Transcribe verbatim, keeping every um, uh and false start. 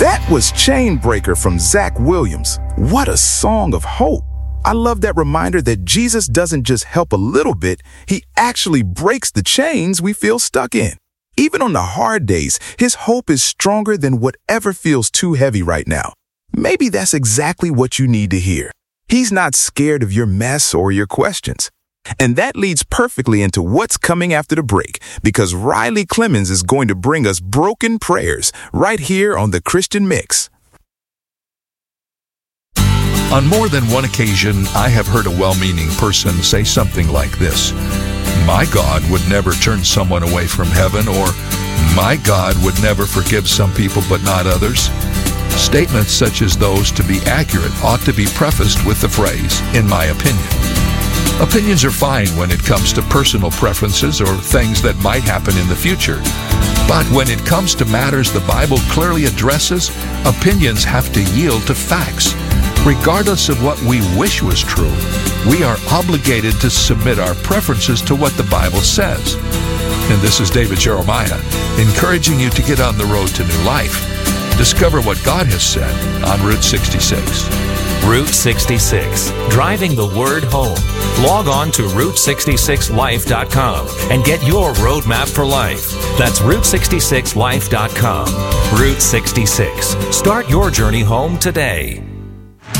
That was Chainbreaker from Zach Williams. What a song of hope. I love that reminder that Jesus doesn't just help a little bit, he actually breaks the chains we feel stuck in. Even on the hard days, his hope is stronger than whatever feels too heavy right now. Maybe that's exactly what you need to hear. He's not scared of your mess or your questions. And that leads perfectly into what's coming after the break, because Riley Clemmons is going to bring us broken prayers right here on The Christian Mix. On more than one occasion, I have heard a well-meaning person say something like this: "My God would never turn someone away from heaven," or "My God would never forgive some people but not others." Statements such as those, to be accurate, ought to be prefaced with the phrase, "in my opinion." Opinions are fine when it comes to personal preferences or things that might happen in the future. But when it comes to matters the Bible clearly addresses, opinions have to yield to facts. Regardless of what we wish was true, we are obligated to submit our preferences to what the Bible says. And this is David Jeremiah, encouraging you to get on the road to new life. Discover what God has said on Route sixty-six. Route sixty-six, driving the word home. Log on to route sixty-six life dot com and get your roadmap for life. That's route sixty-six life dot com. Route sixty-six. Start your journey home today.